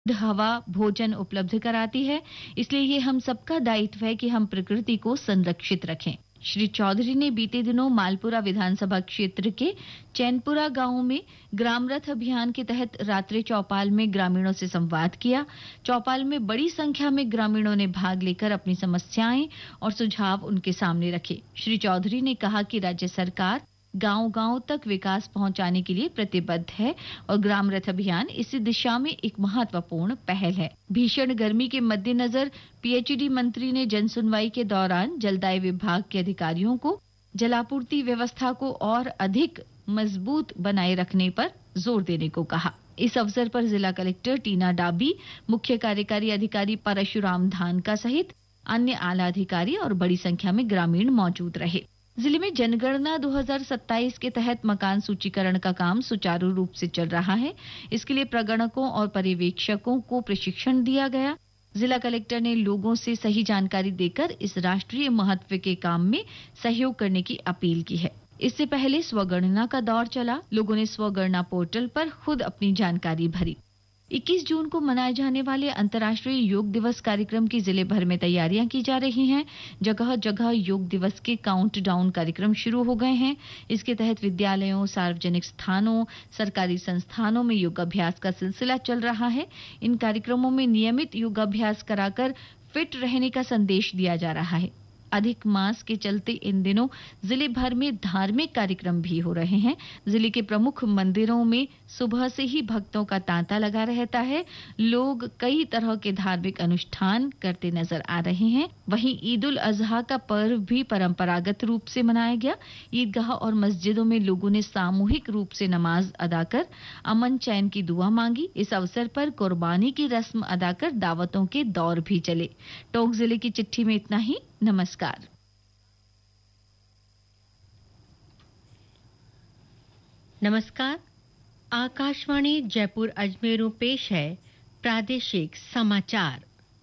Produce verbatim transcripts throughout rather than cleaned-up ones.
हवा, भोजन उपलब्ध कराती है। इसलिए ये हम सबका दायित्व है कि हम प्रकृति को संरक्षित रखें। श्री चौधरी ने बीते दिनों मालपुरा विधानसभा क्षेत्र के चैनपुरा गांव में ग्राम रथ अभियान के तहत रात्रि चौपाल में ग्रामीणों से संवाद किया। चौपाल में बड़ी संख्या में ग्रामीणों ने भाग लेकर अपनी समस्याएं और सुझाव उनके सामने रखे। श्री चौधरी ने कहा कि राज्य सरकार गांव-गांव तक विकास पहुंचाने के लिए प्रतिबद्ध है और ग्राम रथ अभियान इसी दिशा में एक महत्वपूर्ण पहल है। भीषण गर्मी के मद्देनजर पीएचईडी मंत्री ने जनसुनवाई के दौरान जलदाय विभाग के अधिकारियों को जलापूर्ति व्यवस्था को और अधिक मजबूत बनाए रखने पर जोर देने को कहा। इस अवसर पर जिला कलेक्टर टीना डाबी, मुख्य कार्यकारी अधिकारी परशुराम धानका सहित अन्य आला अधिकारी और बड़ी संख्या में ग्रामीण मौजूद रहे। जिले में जनगणना दो हज़ार सत्ताईस के तहत मकान सूचीकरण का काम सुचारू रूप से चल रहा है। इसके लिए प्रगणकों और पर्यवेक्षकों को प्रशिक्षण दिया गया। जिला कलेक्टर ने लोगों से सही जानकारी देकर इस राष्ट्रीय महत्व के काम में सहयोग करने की अपील की है। इससे पहले स्वगणना का दौर चला। लोगों ने स्वगणना पोर्टल पर खुद अपनी जानकारी भरी। इक्कीस जून को मनाए जाने वाले अंतर्राष्ट्रीय योग दिवस कार्यक्रम की जिले भर में तैयारियां की जा रही हैं। जगह जगह योग दिवस के काउंटडाउन कार्यक्रम शुरू हो गए हैं। इसके तहत विद्यालयों, सार्वजनिक स्थानों, सरकारी संस्थानों में योगाभ्यास का सिलसिला चल रहा है। इन कार्यक्रमों में नियमित योगाभ्यास कराकर फिट रहने का संदेश दिया जा रहा है। अधिक मास के चलते इन दिनों जिले भर में धार्मिक कार्यक्रम भी हो रहे हैं। जिले के प्रमुख मंदिरों में सुबह से ही भक्तों का तांता लगा रहता है। लोग कई तरह के धार्मिक अनुष्ठान करते नजर आ रहे हैं। वहीं ईद उल अजहा का पर्व भी परंपरागत रूप से मनाया गया। ईदगाह और मस्जिदों में लोगों ने सामूहिक रूप से नमाज अदा कर अमन चैन की दुआ मांगी। इस अवसर पर कुर्बानी की रस्म अदा कर दावतों के दौर भी चले। टोंक जिले की चिट्ठी में इतना ही। नमस्कार। नमस्कार। आकाशवाणी जयपुर अजमेर पेश है प्रादेशिक समाचार।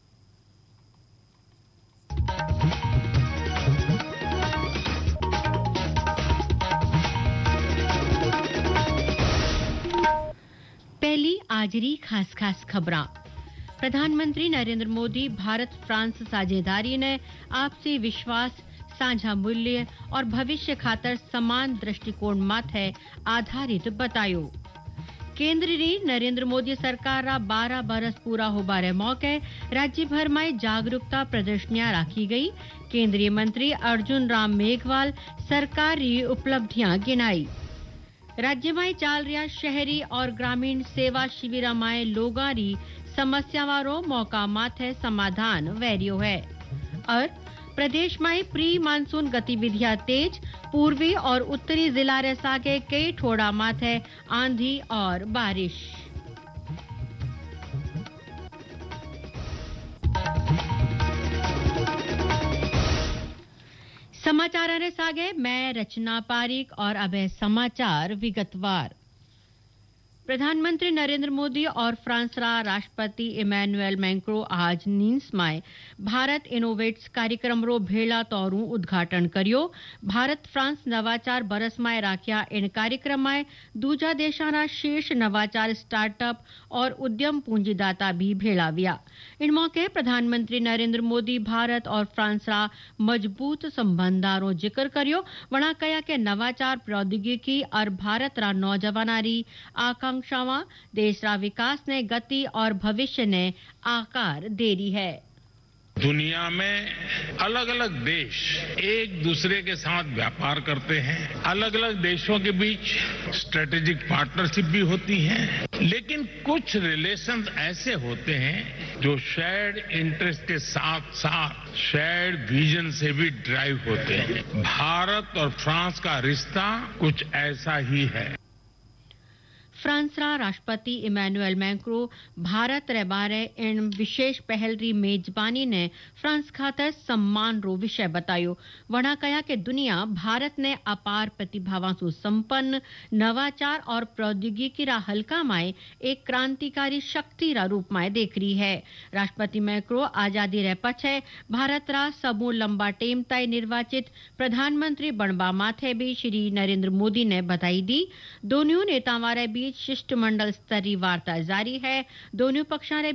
पहली आजरी खास खास खबरां। प्रधानमंत्री नरेंद्र मोदी भारत फ्रांस साझेदारी ने आपसी विश्वास, साझा मूल्य और भविष्य खातर समान दृष्टिकोण माथे आधारित बतायो। केंद्र ने नरेंद्र मोदी सरकार रा बारह बरस पूरा होबारे मौके राज्य भर में जागरूकता प्रदर्शनियां राखी गई। केंद्रीय मंत्री अर्जुन राम मेघवाल सरकारी उपलब्धियां गिनाई। राज्य में चाल रहा शहरी और ग्रामीण सेवा शिविर में लोगारी समस्या वारो मौका माथे समाधान वैरियो है। और प्रदेश में प्री मानसून गतिविधियां तेज। पूर्वी और उत्तरी जिला रेसा के कई ठोड़ा माथे आंधी और बारिश। समाचार ने सागे मैं रचना पारिक और अब समाचार विगतवार। प्रधानमंत्री नरेंद्र मोदी और फ्रांस रा राष्ट्रपति इमैनुअल मैक्रों आज नीस में भारत इनोवेट्स कार्यक्रम रो भेला तौरू उद्घाटन करियो। भारत फ्रांस नवाचार बरस में राख्या इन कार्यक्रम में दूजा देशाना शीर्ष नवाचार स्टार्टअप और उद्यम पूंजीदाता भी भेड़ाविया। इन मौके प्रधानमंत्री नरेंद्र मोदी भारत और फ्रांस रा मजबूत संबंधारो जिक्र करियो। वणा कया के नवाचार प्रौद्योगिकी और भारत रा नौजवानारी आकांक्षा देश रा विकास ने गति और भविष्य ने आकार दे रही है। दुनिया में अलग अलग देश एक दूसरे के साथ व्यापार करते हैं। अलग अलग देशों के बीच स्ट्रेटेजिक पार्टनरशिप भी होती है, लेकिन कुछ रिलेशंस ऐसे होते हैं जो शेयर्ड इंटरेस्ट के साथ साथ शेयर्ड विजन से भी ड्राइव होते हैं। भारत और फ्रांस का रिश्ता कुछ ऐसा ही है। फ्रांस रा राष्ट्रपति इमैनुअल मैक्रों भारत रे बारे इन विशेष पहल री मेजबानी ने फ्रांस खातर सम्मान रो विषय बतायो। वणा कया के दुनिया भारत ने अपार प्रतिभावां सु संपन्न नवाचार और प्रौद्योगिकी रा हल्का में एक क्रांतिकारी शक्ति रा रूप में देख रही है। राष्ट्रपति मैक्रों आजादी रे पछे भारत रा सबू लंबा टेम तय निर्वाचित प्रधानमंत्री बनबा माथे भी श्री नरेंद्र मोदी ने बधाई दी। दोनों नेतावां रे बीच शिष्टमंडल स्तरीय वार्ता जारी है। दोनों पक्षां रे